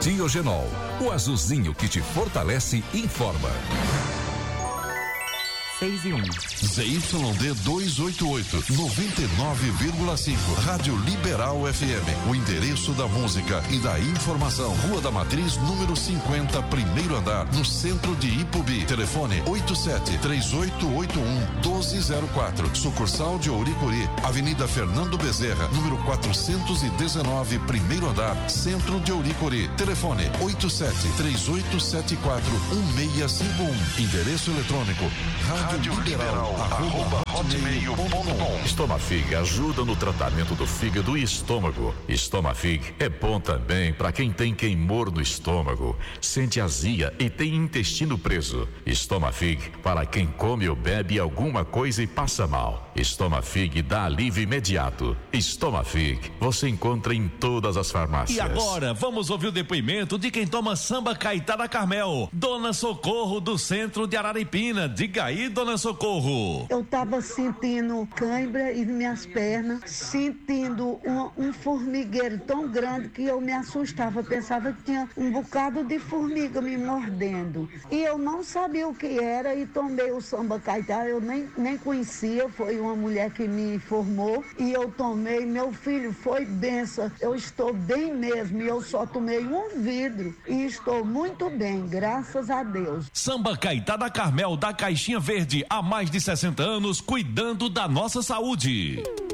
Diogenol, o azulzinho que te fortalece, informa. 6 e 1. ZYD 288, 99,5. Rádio Liberal FM. O endereço da música e da informação. Rua da Matriz, número 50, primeiro andar, no centro de Ipubi. Telefone 87-3881-1204. Sucursal de Ouricuri. Avenida Fernando Bezerra, número 419, primeiro andar, centro de Ouricuri. Telefone 87-3874-1651. Endereço eletrônico @hotmail.com. Estomafig ajuda no tratamento do fígado e estômago. Estomafig é bom também para quem tem queimor no estômago, sente azia e tem intestino preso. Estomafig para quem come ou bebe alguma coisa e passa mal. Estomafig dá alívio imediato. Estomafig você encontra em todas as farmácias. E agora vamos ouvir o depoimento de quem toma Samba Caetá da Carmel, Dona Socorro do centro de Araripina. Diga aí, Dona Socorro. Eu tava sentindo cãibra em minhas pernas, sentindo um formigueiro tão grande que eu me assustava, pensava que tinha um bocado de formiga me mordendo. E eu não sabia o que era e tomei o Samba Caetá, eu nem conhecia, foi uma mulher que me informou e eu tomei, meu filho, foi benção, eu estou bem mesmo e eu só tomei um vidro e estou muito bem, graças a Deus. Samba Caetá da Carmel, da Caixinha Verde, há mais de 60 anos, cuidando da nossa saúde.